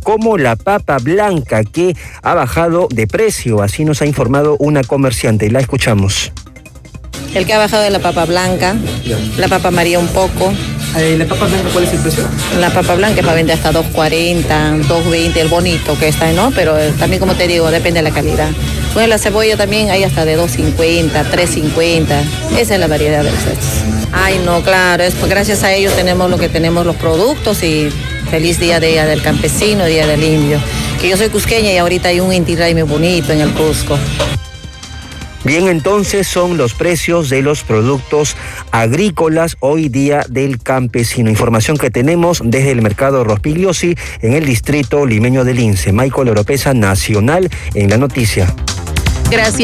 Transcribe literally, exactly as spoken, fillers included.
como la papa blanca, que ha bajado de precio. Así nos ha informado una comerciante. La escuchamos. El que ha bajado es la papa blanca, la papa María un poco. Eh, ¿La papa blanca cuál es el precio? La papa blanca para vender hasta dos cuarenta, dos veinte, el bonito que está, ¿no? Pero también, como te digo, depende de la calidad. Bueno, la cebolla también hay hasta de dos cincuenta, tres cincuenta. Esa es la variedad de los precios. Ay, no, claro, es pues gracias a ellos tenemos lo que tenemos, los productos, y feliz día, de, día del campesino, día del indio. Que yo soy cusqueña y ahorita hay un Inti Raymi muy bonito en el Cusco. Bien, entonces son los precios de los productos agrícolas hoy día del campesino. Información que tenemos desde el mercado Rospigliosi en el distrito limeño del Lince. Michael Oropesa, Nacional, en la noticia. Gracias.